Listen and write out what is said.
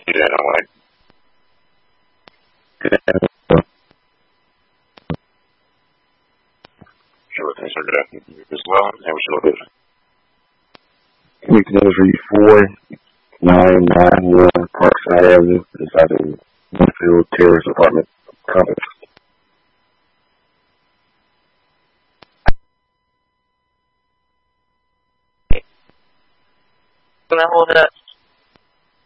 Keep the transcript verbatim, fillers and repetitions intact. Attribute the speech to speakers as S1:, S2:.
S1: Yeah, I'm like, sure, things are good afternoon to you as well. And we should live.
S2: McNivery four nine nine one Parkside Avenue inside the Winfield Terrace apartment complex.
S3: Can I hold it up?